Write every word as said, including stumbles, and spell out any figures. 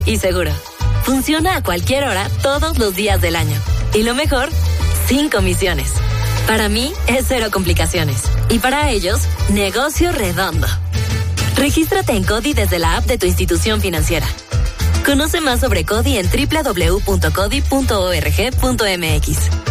y seguro. Funciona a cualquier hora, todos los días del año. Y lo mejor, sin comisiones. Para mí, es cero complicaciones. Y para ellos, negocio redondo. Regístrate en CODI desde la app de tu institución financiera. Conoce más sobre CODI en doble u doble u doble u punto codi punto org punto m x.